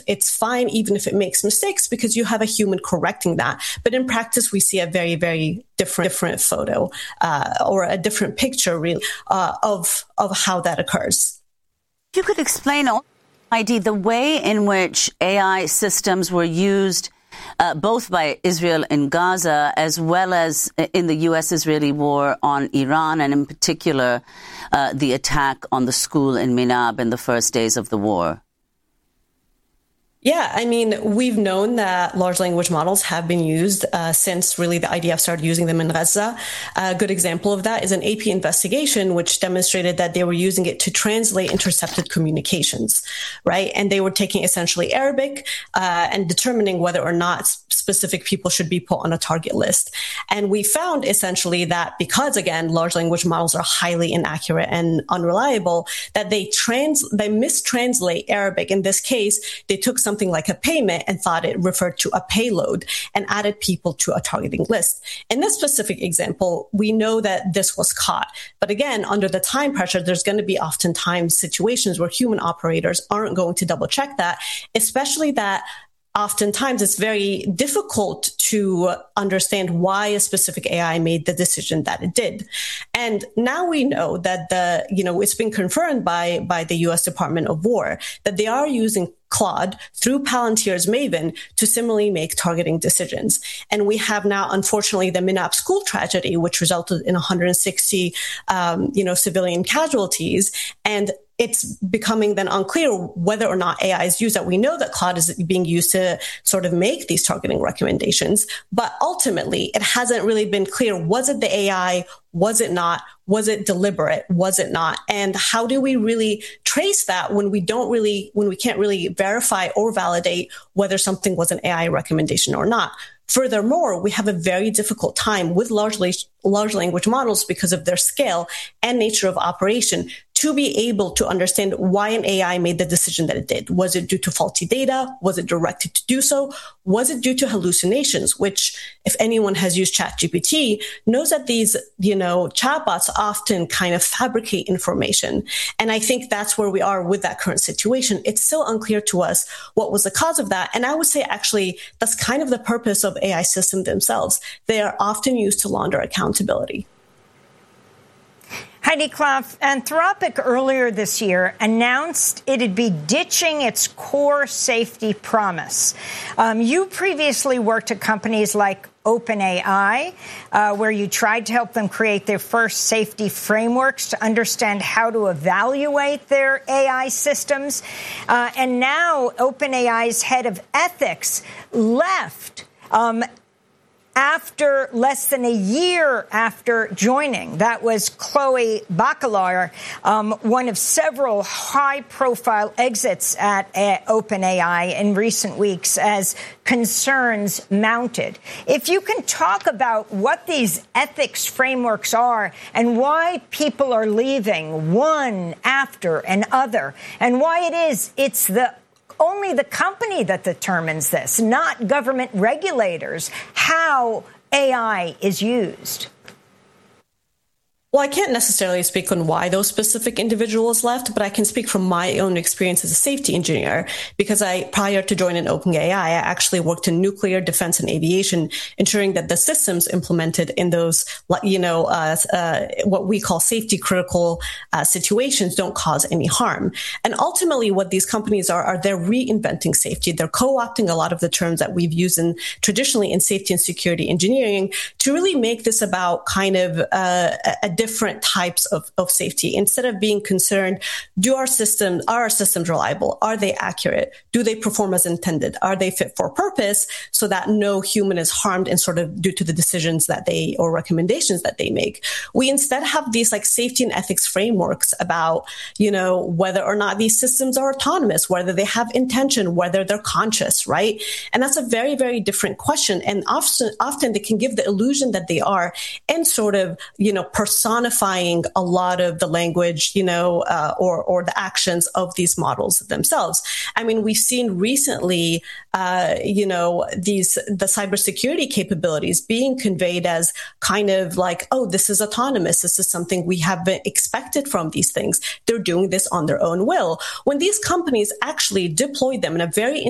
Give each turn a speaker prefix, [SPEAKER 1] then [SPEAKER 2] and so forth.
[SPEAKER 1] it's fine even if it makes mistakes because you have a human correcting that. But in practice, we see a very, very different photo or a different picture really of how that occurs.
[SPEAKER 2] If you could explain, Heidi, the way in which AI systems were used both by Israel in Gaza as well as in the U.S.-Israeli war on Iran, and in particular the attack on the school in Minab in the first days of the war.
[SPEAKER 1] Yeah, I mean, we've known that large language models have been used since really the IDF started using them in Gaza. A good example of that is an AP investigation, which demonstrated that they were using it to translate intercepted communications, right? And they were taking essentially Arabic and determining whether or not specific people should be put on a target list. And we found essentially that because, again, large language models are highly inaccurate and unreliable, that they mistranslate Arabic. In this case, they took something like a payment and thought it referred to a payload and added people to a targeting list. In this specific example, we know that this was caught. But again, under the time pressure, there's going to be oftentimes situations where human operators aren't going to double check that, especially that oftentimes it's very difficult to understand why a specific AI made the decision that it did. And now we know that it's been confirmed by the U.S. Department of War that they are using Claude through Palantir's Maven to similarly make targeting decisions. And we have now, unfortunately, the Minab school tragedy, which resulted in 160, civilian casualties. And it's becoming then unclear whether or not AI is used. That we know that Claude is being used to sort of make these targeting recommendations, but ultimately it hasn't really been clear. Was it the AI? Was it not? Was it deliberate? Was it not? And how do we really trace that when we can't really verify or validate whether something was an AI recommendation or not? Furthermore, we have a very difficult time with large language models because of their scale and nature of operation to be able to understand why an AI made the decision that it did. Was it due to faulty data? Was it directed to do so? Was it due to hallucinations, which if anyone has used ChatGPT knows that these, chatbots often kind of fabricate information. And I think that's where we are with that current situation. It's still unclear to us what was the cause of that. And I would say actually that's kind of the purpose of AI systems themselves. They are often used to launder accountability.
[SPEAKER 3] Heidi Klopf, Anthropic earlier this year announced it'd be ditching its core safety promise. You previously worked at companies like OpenAI, where you tried to help them create their first safety frameworks to understand how to evaluate their AI systems. And now OpenAI's head of ethics left after less than a year after joining. That was Chloe Bacalar, one of several high-profile exits at OpenAI in recent weeks as concerns mounted. If you can talk about what these ethics frameworks are and why people are leaving one after another, and why it's only the company that determines this, not government regulators, how AI is used.
[SPEAKER 1] Well, I can't necessarily speak on why those specific individuals left, but I can speak from my own experience as a safety engineer, because prior to joining OpenAI, I actually worked in nuclear, defense, and aviation, ensuring that the systems implemented in those, what we call safety critical situations don't cause any harm. And ultimately, what these companies are they're reinventing safety. They're co-opting a lot of the terms that we've used traditionally in safety and security engineering to really make this about kind of a different types of safety. Instead of being concerned, are our systems reliable? Are they accurate? Do they perform as intended? Are they fit for purpose so that no human is harmed and sort of due to the decisions or recommendations that they make? We instead have these like safety and ethics frameworks about, whether or not these systems are autonomous, whether they have intention, whether they're conscious, right? And that's a very, very different question. And often they can give the illusion that they are and sort of, personifying a lot of the language, or the actions of these models themselves. I mean, we've seen recently, the cybersecurity capabilities being conveyed as kind of like, oh, this is autonomous. This is something we have been expected from these things. They're doing this on their own will. When these companies actually deployed them in a very